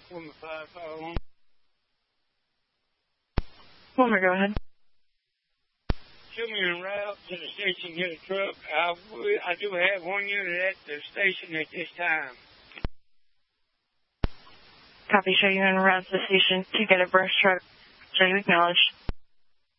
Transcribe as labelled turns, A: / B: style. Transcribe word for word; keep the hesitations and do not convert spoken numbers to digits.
A: One five five one.
B: One more, go ahead.
A: Show me en route to the station, get a truck. I, would, I do have one unit at the station at this time.
B: Copy, show you en route to the station to get a brush truck. Show you acknowledged.